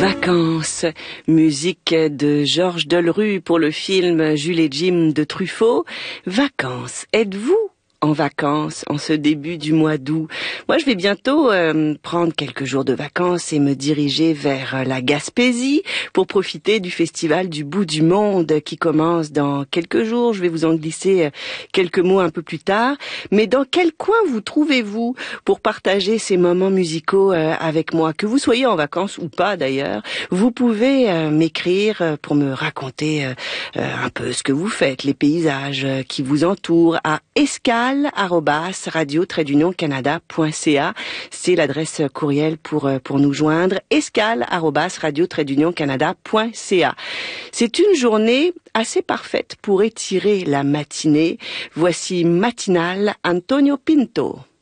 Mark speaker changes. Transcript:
Speaker 1: Vacances, musique de Georges Delerue pour le film Jules et Jim de Truffaut. Vacances, êtes-vous en vacances en ce début du mois d'août? Moi, je vais bientôt prendre quelques jours de vacances et me diriger vers la Gaspésie pour profiter du festival du bout du monde qui commence dans quelques jours. Je vais vous en glisser quelques mots un peu plus tard. Mais dans quel coin vous trouvez-vous pour partager ces moments musicaux avec moi? Que vous soyez en vacances ou pas d'ailleurs, vous pouvez m'écrire pour me raconter un peu ce que vous faites, les paysages qui vous entourent à escale@radio-canada.ca. C'est l'adresse courriel pour nous joindre. escale@radio-canada.ca. C'est une journée assez parfaite pour étirer la matinée. Voici Matinale, Antonio Pinto.